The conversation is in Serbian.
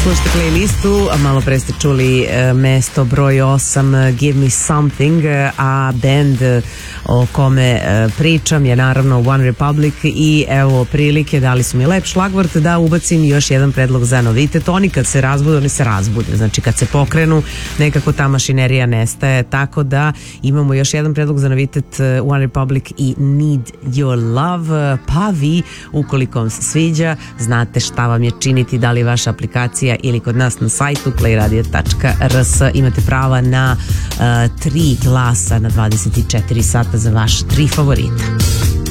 Slušajte playlistu, a malo pre ste čuli mesto broj 8 Give Me Something, a band o kome pričam je naravno One Republic i evo prilike, dali su mi lep šlagvort da ubacim još jedan predlog za novitet. Oni kad se razbude, oni se razbude, znači kad se pokrenu nekako ta mašinerija nestaje, tako da imamo još jedan predlog za novitet One Republic i Need Your Love. Pa vi, ukoliko vam se sviđa, znate šta vam je činiti, da li vaša aplikacija ili kod nas na sajtu playradio.rs. Imate prava na 3 glasa na 24 sata za vaš 3 favorita.